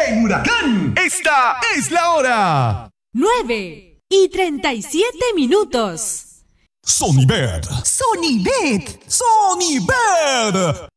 en Huracán. Esta es la hora. 9:37. Sonibet. Sonibet. Sonibet.